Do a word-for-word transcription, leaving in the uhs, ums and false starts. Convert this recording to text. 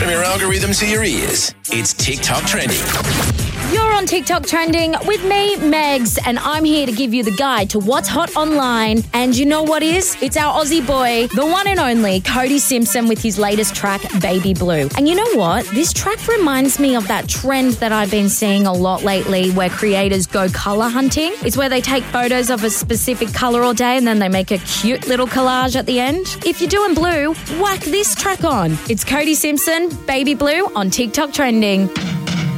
your algorithm to your ears. It's TikTok Trending. You're on TikTok Trending with me, Megs, and I'm here to give you the guide to what's hot online. And you know what is? It's our Aussie boy, the one and only Cody Simpson with his latest track, Baby Blue. And you know what? This track reminds me of that trend that I've been seeing a lot lately where creators go colour hunting. It's where they take photos of a specific colour all day and then they make a cute little collage at the end. If you're doing blue, whack this track on. It's Cody Simpson, Baby Blue on TikTok Trending.